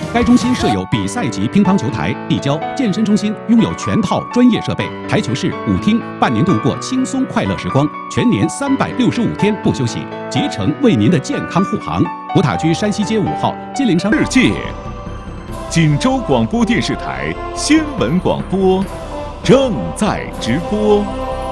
该中心设有比赛级乒乓球台、地胶，健身中心拥有全套专业设备，台球室、舞厅，伴您度过轻松快乐时光，全年365天不休息，竭诚为您的健康护航。古塔区山西街5号金陵商世界，锦州广播电视台新闻广播正在直播。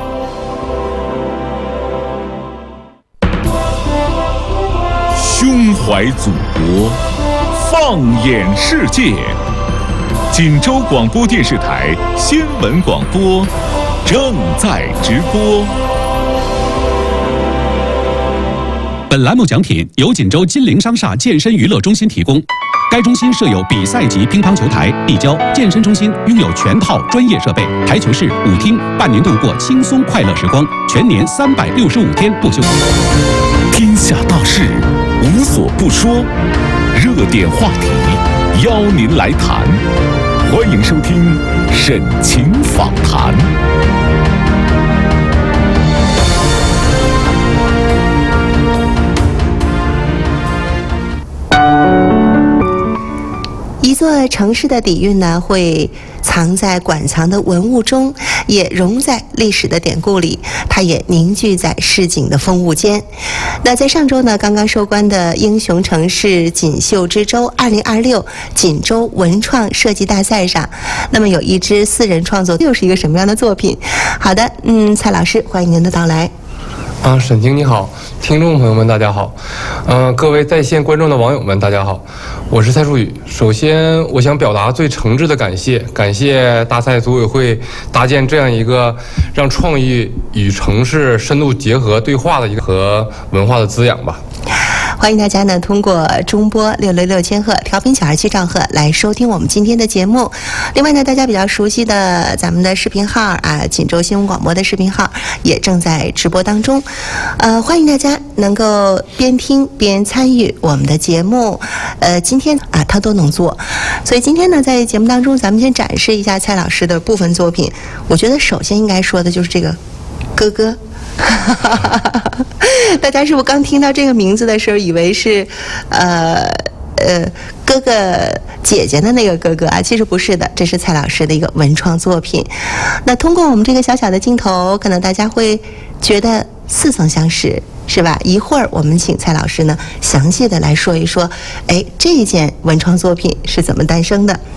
胸怀祖国，放眼世界。锦州广播电视台新闻广播正在直播。 本栏目奖品由锦州金陵商厦健身娱乐中心提供。该中心设有比赛级乒乓球台、地胶，健身中心拥有全套专业设备，台球室、舞厅，伴您度过轻松快乐时光，全年365天不休息。 天下大事，无所不说，热点话题邀您来谈。欢迎收听沈晴访谈。 一座城市的底蕴呢，会藏在馆藏的文物中，也融在历史的典故里，它也凝聚在市井的风物间。那在上周呢，刚刚收官的英雄城市锦绣之州2026锦州文创设计大赛上，那么有一支4人创作，又是一个什么样的作品？好的，蔡老师，欢迎您的到来。 沈晴你好，听众朋友们大家好，各位在线观众的网友们大家好，我是蔡淑宇。首先我想表达最诚挚的感谢大赛组委会搭建这样一个让创意与城市深度结合对话的一个和文化的滋养吧。 欢迎大家呢通过中波666千赫调频92.7兆赫来收听我们今天的节目。另外呢，大家比较熟悉的咱们的视频号锦州新闻广播的视频号也正在直播当中。欢迎大家能够边听边参与我们的节目。今天他都能做，所以今天呢在节目当中，咱们先展示一下蔡老师的部分作品。我觉得首先应该说的就是这个哥哥。大家是不是刚听到这个名字的时候以为是哥哥姐姐的那个哥哥啊？其实不是的，这是蔡老师的一个文创作品。那通过我们这个小小的镜头，可能大家会觉得似曾相识，是吧？一会儿我们请蔡老师呢详细的来说一说，这一件文创作品是怎么诞生的。